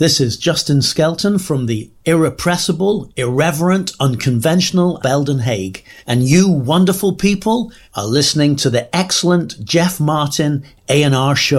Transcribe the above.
This is Justin Skelton from the irrepressible, irreverent, unconventional Belden Haig. And you wonderful people are listening to the excellent Jeff Martin A&R show.